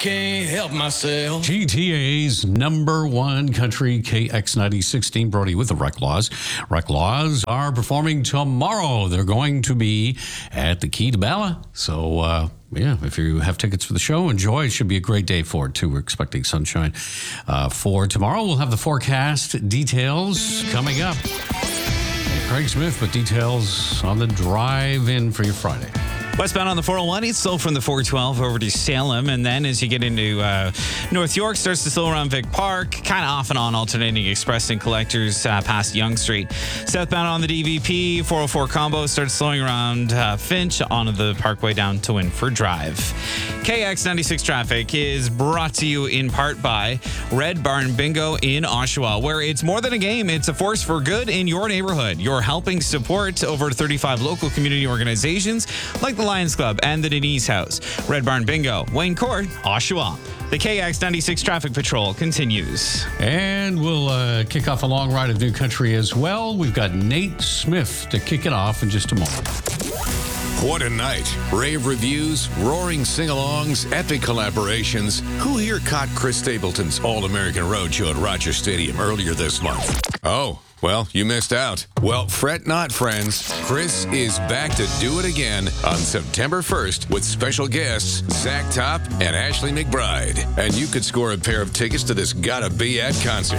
can't help myself. GTA's number one country, KX96, Brody with the Rec Laws. Rec Laws are performing tomorrow. They're going to be at the Key to Bala. So, if you have tickets for the show, enjoy. It should be a great day for it, too. We're expecting sunshine for tomorrow. We'll have the forecast details coming up. Craig Smith with details on the drive-in for your Friday. Westbound on the 401, it's slow from the 412 over to Salem. And then as you get into North York, starts to slow around Vic Park. Kind of off and on alternating express and collectors past Yonge Street. Southbound on the DVP, 404 combo starts slowing around Finch onto the Parkway down to Winford Drive. KX96 traffic is brought to you in part by Red Barn Bingo in Oshawa, where it's more than a game, it's a force for good in your neighborhood. You're helping support over 35 local community organizations like the Lions Club and the Denise House. Red Barn Bingo, Wayne Court, Oshawa. The KX96 traffic patrol continues. And we'll kick off a long ride of new country as well. We've got Nate Smith to kick it off in just a moment. What a night. Rave reviews, roaring sing-alongs, epic collaborations. Who here caught Chris Stapleton's All-American Roadshow at Rogers Stadium earlier this month? Oh, well, you missed out. Well, fret not, friends. Chris is back to do it again on September 1st with special guests Zach Top and Ashley McBride. And you could score a pair of tickets to this Gotta Be At concert.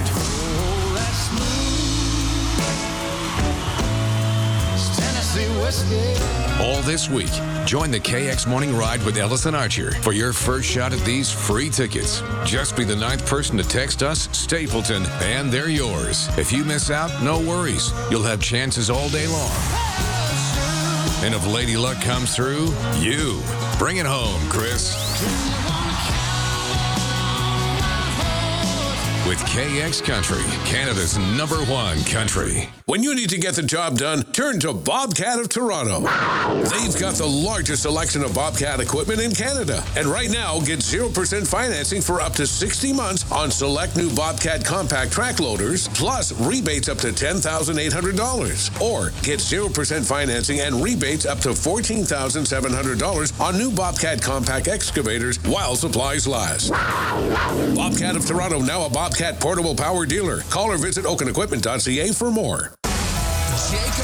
All this week, join the KX Morning Ride with Ellison Archer for your first shot at these free tickets. Just be the 9th person to text us, Stapleton, and they're yours. If you miss out, no worries. You'll have chances all day long. And if Lady Luck comes through, you bring it home, Chris. With KX Country, Canada's number one country. When you need to get the job done, turn to Bobcat of Toronto. They've got the largest selection of Bobcat equipment in Canada. And right now, get 0% financing for up to 60 months on select new Bobcat compact track loaders, plus rebates up to $10,800. Or get 0% financing and rebates up to $14,700 on new Bobcat compact excavators while supplies last. Bobcat of Toronto, now a Bobcat portable power dealer. Call or visit oakenequipment.ca for more. Jake